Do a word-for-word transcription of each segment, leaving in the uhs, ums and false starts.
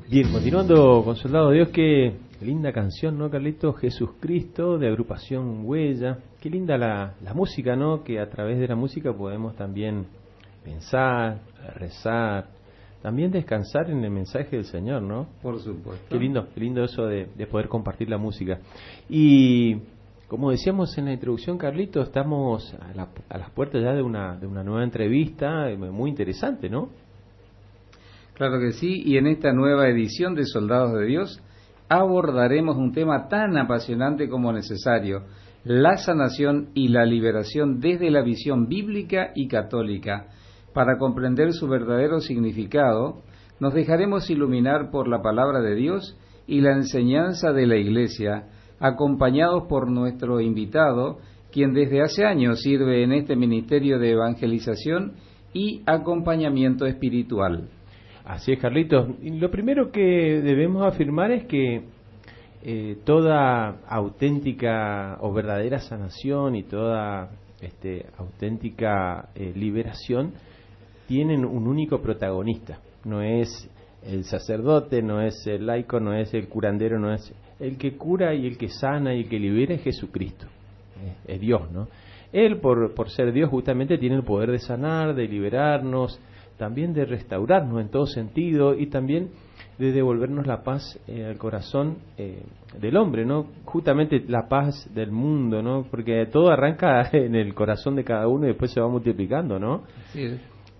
Bien, continuando con Soldado de Dios, qué linda canción, ¿no, Carlitos? Jesucristo, de agrupación Huella. Qué linda la, la música, ¿no? Que a través de la música podemos también pensar, rezar, también descansar en el mensaje del Señor, ¿no? Por supuesto. Qué lindo, qué lindo eso de, de poder compartir la música. Y como decíamos en la introducción, Carlitos, estamos a, la, a las puertas ya de una, de una nueva entrevista muy interesante, ¿no? Claro que sí, y en esta nueva edición de Soldados de Dios abordaremos un tema tan apasionante como necesario: la sanación y la liberación desde la visión bíblica y católica. Para comprender su verdadero significado, nos dejaremos iluminar por la palabra de Dios y la enseñanza de la Iglesia, acompañados por nuestro invitado, quien desde hace años sirve en este ministerio de evangelización y acompañamiento espiritual. Así es, Carlitos. Lo primero que debemos afirmar es que eh, toda auténtica o verdadera sanación y toda este, auténtica eh, liberación tienen un único protagonista. No es el sacerdote, no es el laico, no es el curandero, no es el que cura y el que sana y el que libera es Jesucristo. Es, es Dios, ¿no? Él, por, por ser Dios, justamente tiene el poder de sanar, de liberarnos, también de restaurarnos en todo sentido y también de devolvernos la paz eh, al corazón eh, del hombre, ¿no? Justamente la paz del mundo, ¿no? Porque todo arranca en el corazón de cada uno y después se va multiplicando, ¿no? Sí.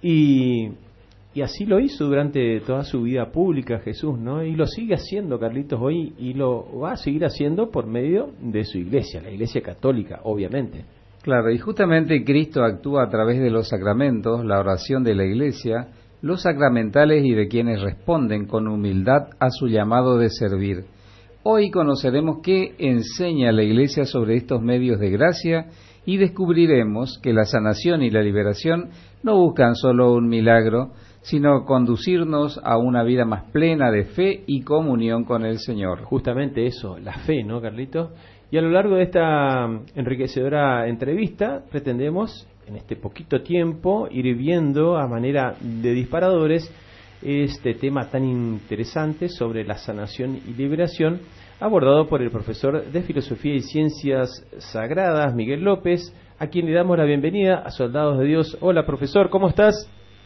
Y, y así lo hizo durante toda su vida pública Jesús, ¿no? Y lo sigue haciendo, Carlitos, hoy, y lo va a seguir haciendo por medio de su iglesia, la Iglesia Católica, obviamente. Claro, y justamente Cristo actúa a través de los sacramentos, la oración de la Iglesia, los sacramentales y de quienes responden con humildad a su llamado de servir. Hoy conoceremos qué enseña la Iglesia sobre estos medios de gracia y descubriremos que la sanación y la liberación no buscan solo un milagro, sino conducirnos a una vida más plena de fe y comunión con el Señor. Justamente eso, la fe, ¿no, Carlitos? Y a lo largo de esta enriquecedora entrevista pretendemos, en este poquito tiempo, ir viendo a manera de disparadores este tema tan interesante sobre la sanación y liberación, abordado por el profesor de Filosofía y Ciencias Sagradas, Miguel López, a quien le damos la bienvenida a Soldados de Dios. Hola, profesor, ¿cómo estás?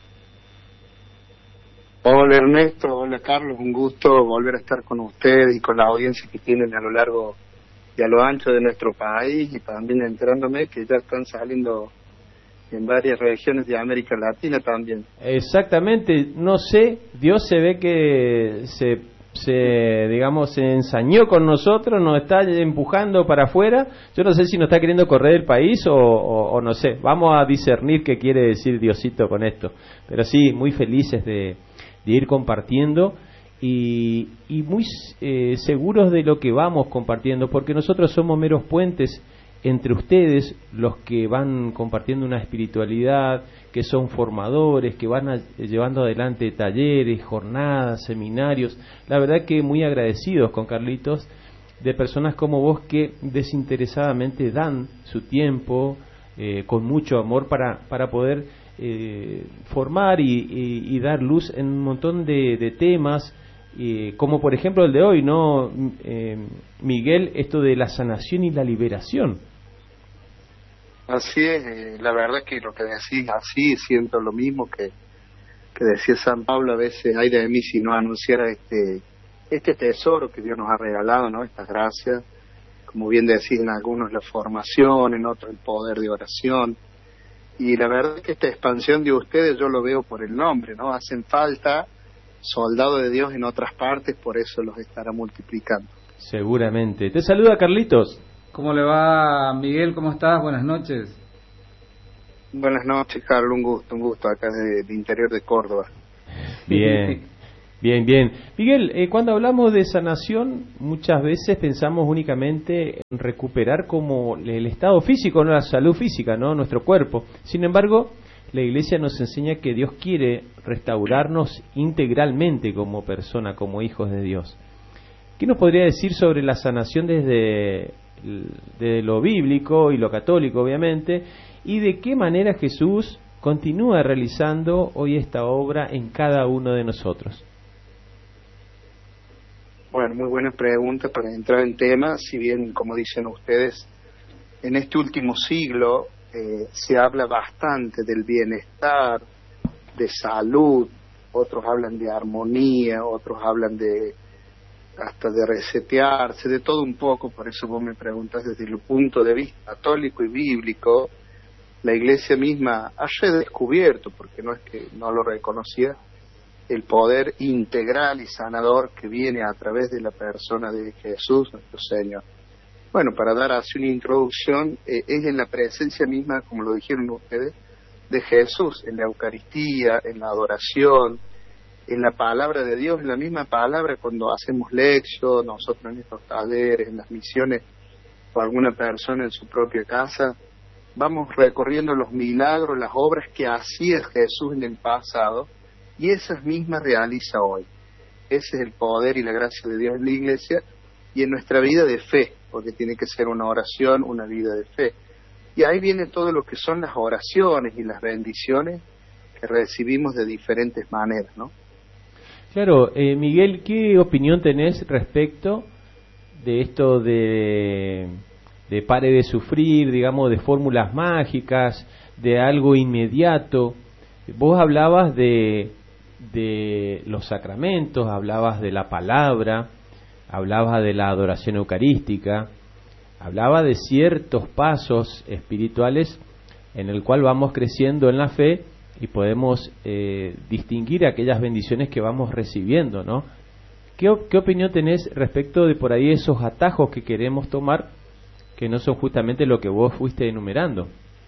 Hola, Ernesto. Hola, Carlos. Un gusto volver a estar con ustedes y con la audiencia que tienen a lo largo y a lo ancho de nuestro país, y también enterándome que ya están saliendo en varias regiones de América Latina también. Exactamente, no sé, Dios se ve que se, se digamos, se ensañó con nosotros, nos está empujando para afuera. Yo no sé si nos está queriendo correr el país o, o, o no sé, vamos a discernir qué quiere decir Diosito con esto. Pero sí, muy felices de, de ir compartiendo y, y muy eh, seguros de lo que vamos compartiendo, porque nosotros somos meros puentes entre ustedes, los que van compartiendo una espiritualidad, que son formadores, que van a, llevando adelante talleres, jornadas, seminarios. La verdad que muy agradecidos con Carlitos, de personas como vos que desinteresadamente dan su tiempo, eh, con mucho amor para, para poder eh, formar y, y, y dar luz en un montón de, de temas, eh, como por ejemplo el de hoy, ¿no, eh, Miguel? Esto de la sanación y la liberación. Así es, eh, la verdad que lo que decís, así siento lo mismo que, que decía San Pablo: a veces ay de mí si no anunciara este este tesoro que Dios nos ha regalado, ¿no? Estas gracias, como bien decís, en algunos la formación, en otros el poder de oración. Y la verdad es que esta expansión de ustedes yo lo veo por el nombre, ¿no? Hacen falta soldados de Dios en otras partes, por eso los estará multiplicando. Seguramente. Te saluda Carlitos. ¿Cómo le va, Miguel? ¿Cómo estás? Buenas noches. Buenas noches, Carlos. Un gusto, un gusto acá del interior de Córdoba. Bien, bien, bien. Miguel, eh, cuando hablamos de sanación, muchas veces pensamos únicamente en recuperar como el estado físico, ¿no? La salud física, ¿no? Nuestro cuerpo. Sin embargo, la Iglesia nos enseña que Dios quiere restaurarnos integralmente como persona, como hijos de Dios. ¿Qué nos podría decir sobre la sanación desde, desde lo bíblico y lo católico, obviamente, y de qué manera Jesús continúa realizando hoy esta obra en cada uno de nosotros? Bueno, muy buena pregunta para entrar en tema, si bien, como dicen ustedes, en este último siglo eh, se habla bastante del bienestar, de salud, otros hablan de armonía, otros hablan de hasta de resetearse, de todo un poco. Por eso vos me preguntas desde el punto de vista católico y bíblico. La Iglesia misma ha redescubierto, porque no es que no lo reconocía, el poder integral y sanador que viene a través de la persona de Jesús, nuestro Señor. Bueno, para dar así una introducción, eh, es en la presencia misma, como lo dijeron ustedes, de Jesús, en la Eucaristía, en la adoración, en la palabra de Dios, en la misma palabra cuando hacemos lección, nosotros en estos talleres, en las misiones, o alguna persona en su propia casa, vamos recorriendo los milagros, las obras que hacía Jesús en el pasado, y esas mismas realiza hoy. Ese es el poder y la gracia de Dios en la Iglesia y en nuestra vida de fe, porque tiene que ser una oración, una vida de fe. Y ahí viene todo lo que son las oraciones y las bendiciones que recibimos de diferentes maneras, ¿no? Claro, eh, Miguel, ¿qué opinión tenés respecto de esto de, de pare de sufrir, digamos, de fórmulas mágicas, de algo inmediato? Vos hablabas de de los sacramentos, hablabas de la palabra, hablabas de la adoración eucarística, hablaba de ciertos pasos espirituales en el cual vamos creciendo en la fe y podemos eh, distinguir aquellas bendiciones que vamos recibiendo, ¿no? ¿Qué, ¿Qué opinión tenés respecto de por ahí esos atajos que queremos tomar que no son justamente lo que vos fuiste enumerando?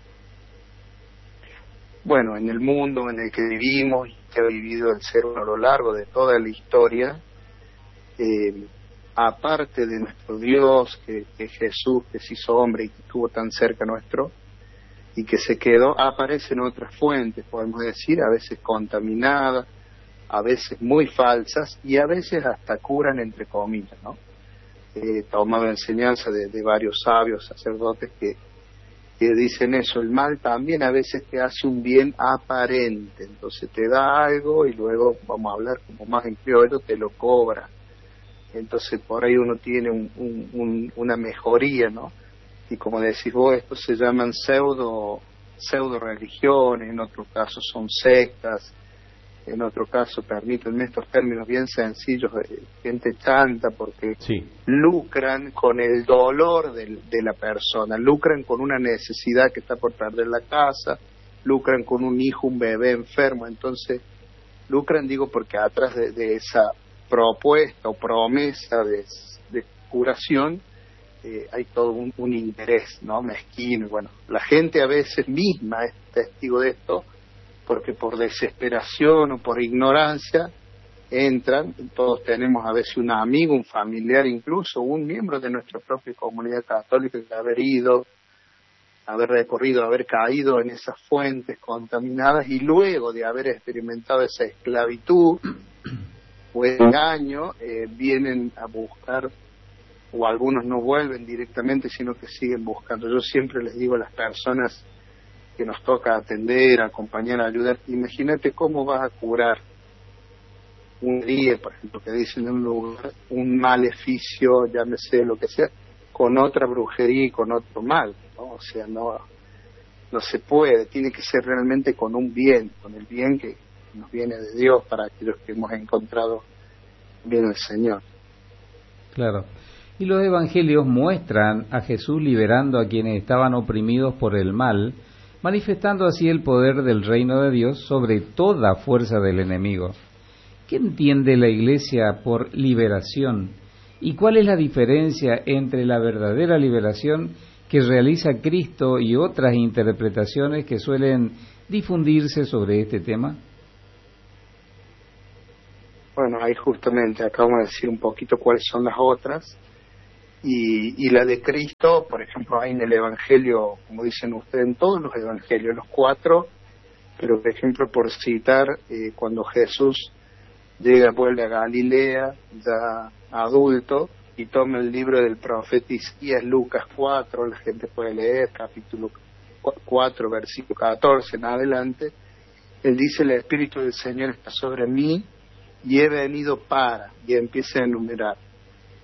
Bueno, en el mundo en el que vivimos y que ha vivido el ser humano a lo largo de toda la historia, eh, aparte de nuestro Dios, que, que Jesús, que se hizo hombre y que estuvo tan cerca nuestro, y que se quedó, aparecen otras fuentes, podemos decir, a veces contaminadas, a veces muy falsas, y a veces hasta curan, entre comillas, ¿no? He tomado enseñanza de, de varios sabios, sacerdotes, que que dicen eso, el mal también a veces te hace un bien aparente, entonces te da algo y luego, vamos a hablar como más en criollo, te lo cobra, entonces por ahí uno tiene un, un, un, una mejoría, ¿no? Y como decís vos, estos se llaman pseudo, pseudo religiones, en otros casos son sectas, en otro caso, permítanme estos términos bien sencillos, gente chanta porque sí. lucran con el dolor del, de la persona, lucran con una necesidad que está por perder la casa, lucran con un hijo, un bebé enfermo, entonces lucran, digo, porque atrás de, de esa propuesta o promesa de, de curación eh, hay todo un, un interés, ¿no? Mezquino, y bueno, la gente a veces misma es testigo de esto, porque por desesperación o por ignorancia entran, todos tenemos a veces un amigo, un familiar, incluso un miembro de nuestra propia comunidad católica que haber ido, haber recorrido, haber caído en esas fuentes contaminadas y luego de haber experimentado esa esclavitud o engaño, eh, vienen a buscar, o algunos no vuelven directamente, sino que siguen buscando. Yo siempre les digo a las personas que nos toca atender, acompañar, ayudar, imagínate cómo vas a curar un día, por ejemplo, que dicen en un lugar, un maleficio, llámese lo que sea, con otra brujería y con otro mal, ¿no? O sea, no, no se puede, tiene que ser realmente con un bien, con el bien que nos viene de Dios para aquellos que hemos encontrado bien al Señor. Claro. Y los evangelios muestran a Jesús liberando a quienes estaban oprimidos por el mal, manifestando así el poder del reino de Dios sobre toda fuerza del enemigo. ¿Qué entiende la Iglesia por liberación? ¿Y cuál es la diferencia entre la verdadera liberación que realiza Cristo y otras interpretaciones que suelen difundirse sobre este tema? Bueno, ahí justamente acabamos de decir un poquito cuáles son las otras. Y, y la de Cristo, por ejemplo, hay en el Evangelio, como dicen ustedes, en todos los Evangelios, los cuatro, pero por ejemplo, por citar, eh, cuando Jesús llega, vuelve a Galilea, ya adulto, y toma el libro del profeta Isaías, Lucas cuatro, la gente puede leer, capítulo cuatro, versículo catorce en adelante, él dice, el Espíritu del Señor está sobre mí, y he venido para, y empieza a enumerar.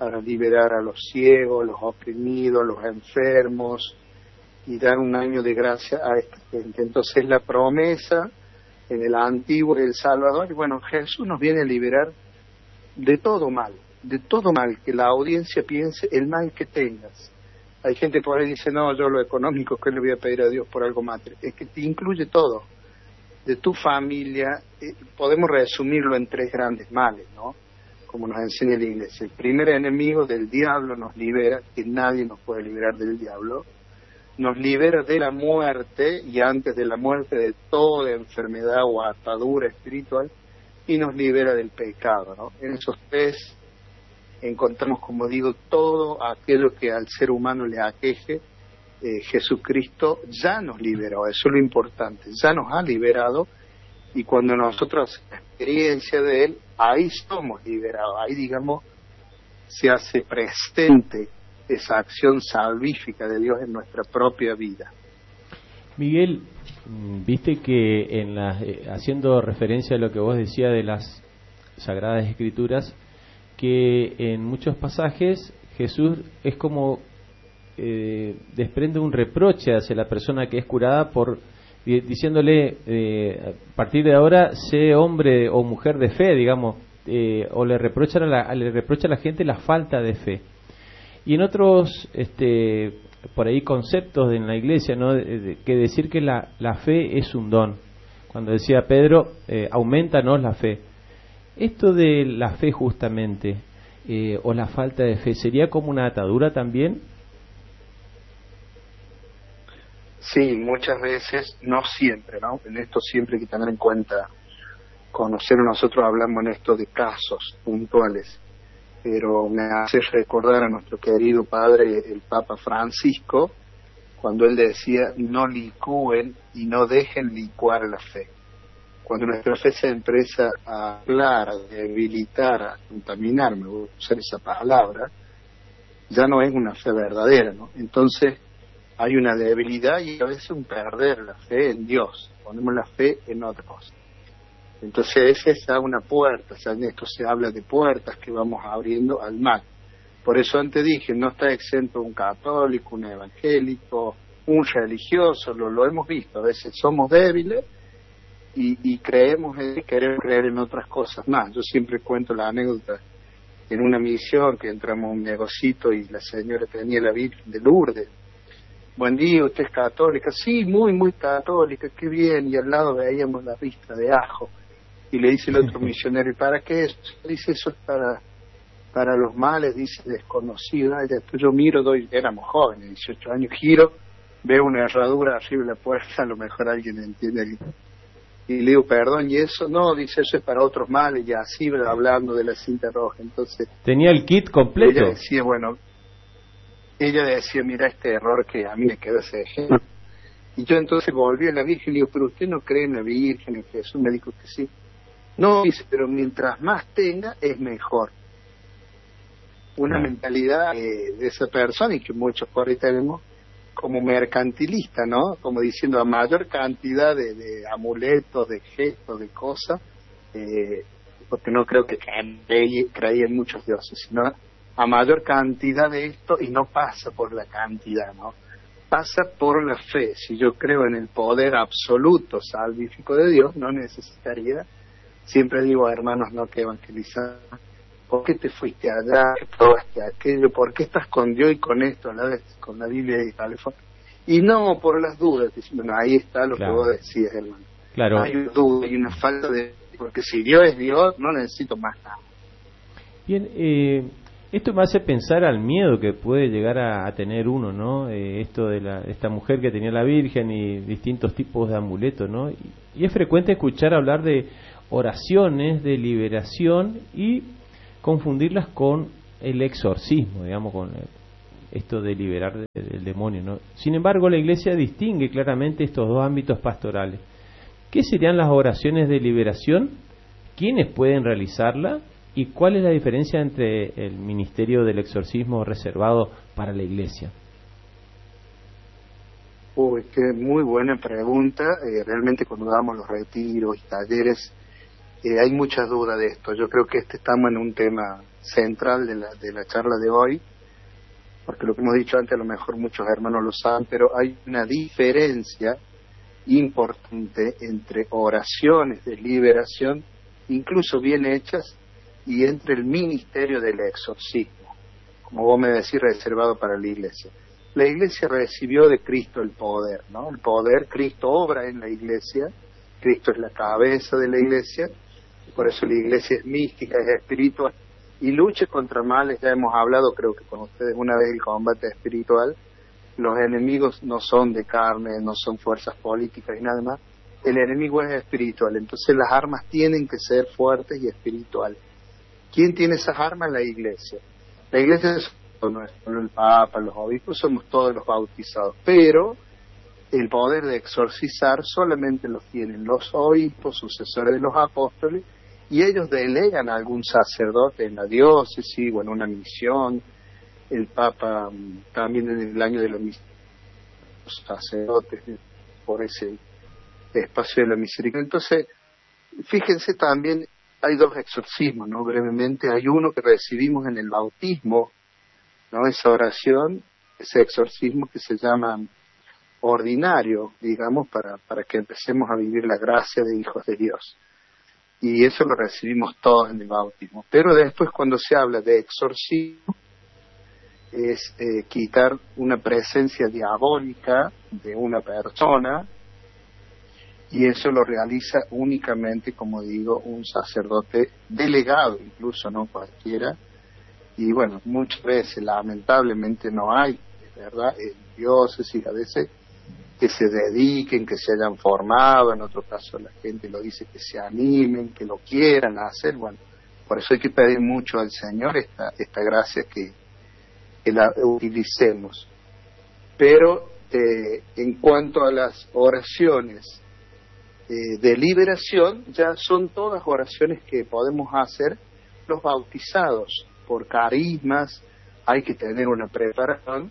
para liberar a los ciegos, los oprimidos, los enfermos, y dar un año de gracia a esta gente. Entonces la promesa en el Antiguo del Salvador, y bueno, Jesús nos viene a liberar de todo mal, de todo mal, que la audiencia piense el mal que tengas. Hay gente por ahí que dice, no, yo lo económico, ¿qué le voy a pedir a Dios por algo material? Es que te incluye todo, de tu familia. Eh, podemos resumirlo en tres grandes males, ¿no? Como nos enseña la Iglesia. El primer enemigo del diablo nos libera, que nadie nos puede liberar del diablo. Nos libera de la muerte, y antes de la muerte de toda enfermedad o atadura espiritual, y nos libera del pecado, ¿no? En esos tres encontramos, como digo, todo aquello que al ser humano le aqueje. eh, Jesucristo ya nos liberó, eso es lo importante, ya nos ha liberado, y cuando nosotros hacemos la experiencia de Él, ahí somos liberados, ahí, digamos, se hace presente esa acción salvífica de Dios en nuestra propia vida. Miguel, viste que en las, eh, haciendo referencia a lo que vos decías de las Sagradas Escrituras, que en muchos pasajes Jesús es como eh, desprende un reproche hacia la persona que es curada por diciéndole eh, a partir de ahora sé hombre o mujer de fe, digamos, eh, o le reprochan a la, le reprocha a la gente la falta de fe. Y en otros este por ahí conceptos en la iglesia, ¿no? De, de, que decir que la, la fe es un don. Cuando decía Pedro, eh, aumentanos la fe. Esto de la fe justamente, eh, o la falta de fe, ¿sería como una atadura también? Sí, muchas veces, no siempre, ¿no? En esto siempre hay que tener en cuenta, conocer, nosotros hablamos en esto de casos puntuales, pero me hace recordar a nuestro querido padre, el Papa Francisco, cuando él decía, no licúen y no dejen licuar la fe. Cuando nuestra fe se empieza a hablar, a debilitar, a contaminar, me voy a usar esa palabra, ya no es una fe verdadera, ¿no? Entonces hay una debilidad y a veces un perder la fe en Dios, ponemos la fe en otra cosa. Entonces esa es una puerta, o sea, en esto se habla de puertas que vamos abriendo al mal. Por eso antes dije, no está exento un católico, un evangélico, un religioso, lo, lo hemos visto, a veces somos débiles y, y creemos en, queremos creer en otras cosas más. Yo siempre cuento la anécdota en una misión que entramos a un negocito y la señora tenía la Virgen de Lourdes. Buen día, ¿usted es católica? Sí, muy, muy católica, qué bien. Y al lado veíamos la vista de ajo. Y le dice el otro misionero, ¿y para qué es? Dice, eso es para para los males, dice, desconocido. Y después yo miro, doy, éramos jóvenes, dieciocho años, giro, veo una herradura arriba de la puerta, a lo mejor alguien entiende. Y le digo, perdón, ¿y eso? No, dice, eso es para otros males, y así hablando de la cinta roja. Entonces tenía el kit completo. Ella decía, bueno, ella decía, mira este error que a mí me quedó ese ejemplo. Y yo entonces volví a la Virgen y le digo, pero usted no cree en la Virgen, en Jesús. Me dijo que sí. No, dice, pero mientras más tenga, es mejor. Una claro. mentalidad eh, de esa persona, y que muchos por ahí tenemos, como mercantilista, ¿no? Como diciendo, a mayor cantidad de, de amuletos, de gestos, de cosas, eh, porque no creo que creía en muchos dioses, sino a mayor cantidad de esto, y no pasa por la cantidad, ¿no? Pasa por la fe. Si yo creo en el poder absoluto salvífico de Dios, no necesitaría, siempre digo a hermanos no que evangelizan, ¿por qué te fuiste allá? ¿Qué probaste aquello? ¿Por qué estás con Dios y con esto a la vez, con la Biblia y tal? Y no por las dudas, bueno, ahí está lo claro. que vos decías, hermano. Claro. Hay una duda, hay una falta de, porque si Dios es Dios, no necesito más nada. Bien, eh, esto me hace pensar al miedo que puede llegar a, a tener uno, ¿no? Eh, esto de la, esta mujer que tenía la Virgen y distintos tipos de amuletos, ¿no? Y, y es frecuente escuchar hablar de oraciones de liberación y confundirlas con el exorcismo, digamos, con el, esto de liberar del, del demonio, ¿no? Sin embargo, la Iglesia distingue claramente estos dos ámbitos pastorales. ¿Qué serían las oraciones de liberación? ¿Quiénes pueden realizarla? ¿Y cuál es la diferencia entre el ministerio del exorcismo reservado para la Iglesia? Uy, qué muy buena pregunta. Eh, realmente cuando damos los retiros y talleres, eh, hay muchas dudas de esto. Yo creo que este estamos en un tema central de la, de la charla de hoy, porque lo que hemos dicho antes a lo mejor muchos hermanos lo saben, pero hay una diferencia importante entre oraciones de liberación, incluso bien hechas, y entre el ministerio del exorcismo, como vos me decís, reservado para la iglesia. La iglesia recibió de Cristo el poder, ¿no? El poder, Cristo obra en la iglesia, Cristo es la cabeza de la iglesia, por eso la iglesia es mística, es espiritual, y lucha contra males. Ya hemos hablado, creo que con ustedes una vez, el combate espiritual. Los enemigos no son de carne, no son fuerzas políticas y nada más. El enemigo es espiritual, entonces las armas tienen que ser fuertes y espirituales. ¿Quién tiene esas armas? La iglesia. La iglesia no es solo el Papa, los obispos, somos todos los bautizados, pero el poder de exorcizar solamente lo tienen los obispos, sucesores de los apóstoles, y ellos delegan a algún sacerdote en la diócesis o en una misión. El Papa también en el año de la misión, los sacerdotes por ese espacio de la misericordia. Entonces, fíjense también, hay dos exorcismos, ¿no? Brevemente, hay uno que recibimos en el bautismo, ¿no? Esa oración, ese exorcismo que se llama ordinario, digamos, para, para que empecemos a vivir la gracia de hijos de Dios. Y eso lo recibimos todos en el bautismo. Pero después, cuando se habla de exorcismo, es eh, quitar una presencia diabólica de una persona, y eso lo realiza únicamente, como digo, un sacerdote delegado, incluso no cualquiera. Y bueno, muchas veces lamentablemente no hay, ¿verdad?, en diócesis a veces que se dediquen, que se hayan formado, en otro caso la gente lo dice, que se animen, que lo quieran hacer. Bueno, por eso hay que pedir mucho al Señor esta, esta gracia que, que la utilicemos. Pero eh, en cuanto a las oraciones eh, de liberación, ya son todas oraciones que podemos hacer los bautizados por carismas. Hay que tener una preparación,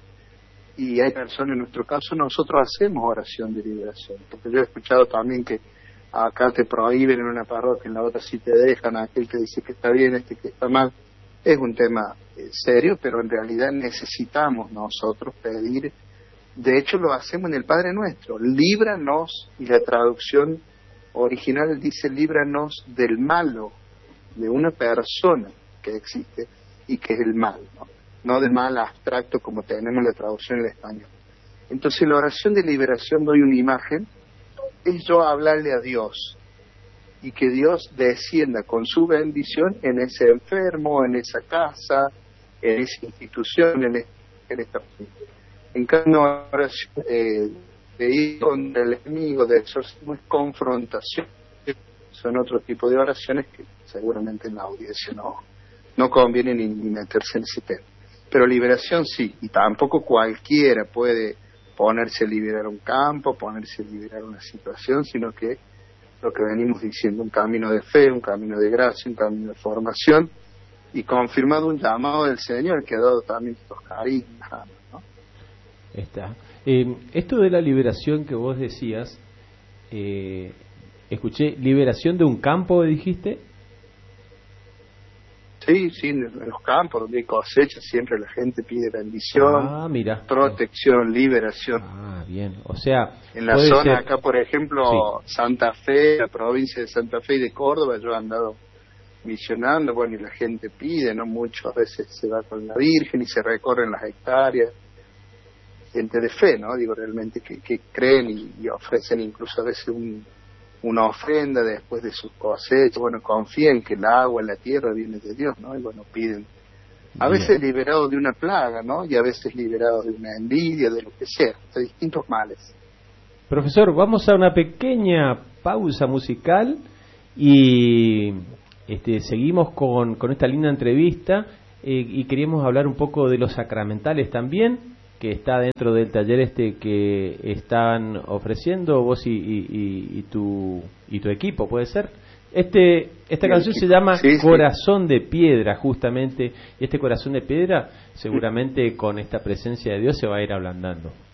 y hay personas, en nuestro caso nosotros hacemos oración de liberación, porque yo he escuchado también que acá te prohíben en una parroquia, en la otra sí te dejan, aquel que dice que está bien, este que está mal. Es un tema eh, serio, pero en realidad necesitamos nosotros pedir. De hecho lo hacemos en el Padre Nuestro, líbranos, y la traducción original dice líbranos del malo, de una persona que existe y que es el mal, ¿no? No del mal abstracto como tenemos la traducción en el español. Entonces la oración de liberación, doy una imagen, es yo hablarle a Dios, y que Dios descienda con su bendición en ese enfermo, en esa casa, en esa institución, en, en esta... En cambio, la oración eh, de ir contra el enemigo, de exorcismo, es confrontación. Son otro tipo de oraciones que seguramente en la audiencia no, no conviene ni, ni meterse en ese tema. Pero liberación sí, y tampoco cualquiera puede ponerse a liberar un campo, ponerse a liberar una situación, sino que lo que venimos diciendo, un camino de fe, un camino de gracia, un camino de formación, y confirmado un llamado del Señor que ha dado también estos carismas, ¿no? Está. Eh, esto de la liberación que vos decías, eh, escuché, liberación de un campo, dijiste. Sí, sí, en los campos donde hay cosecha siempre la gente pide bendición, ah, mira. protección, liberación. Ah, bien, o sea... En la zona ser... acá, por ejemplo, sí. Santa Fe, la provincia de Santa Fe y de Córdoba, yo he andado misionando, bueno, y la gente pide, ¿no? Mucho, a veces se va con la Virgen y se recorren las hectáreas. Gente de fe, ¿no? Digo, realmente que, que creen y, y ofrecen incluso a veces un... una ofrenda después de sus cosechas. Bueno, confían que el agua, la tierra viene de Dios, ¿no? Y bueno, piden, a Bien. veces liberados de una plaga, ¿no? Y a veces liberados de una envidia, de lo que sea, de distintos males. Profesor, vamos a una pequeña pausa musical y este, seguimos con, con esta linda entrevista eh, y queríamos hablar un poco de los sacramentales también, que está dentro del taller este que están ofreciendo vos y, y, y, y tu y tu equipo, ¿puede ser? Este esta sí, canción se llama sí, Corazón sí. de Piedra, justamente, y este corazón de piedra seguramente con esta presencia de Dios se va a ir ablandando.